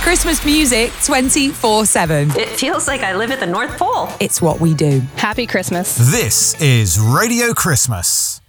Christmas music 24/7. It feels like I live at the North Pole. It's what we do. Happy Christmas. This is Radio Christmas.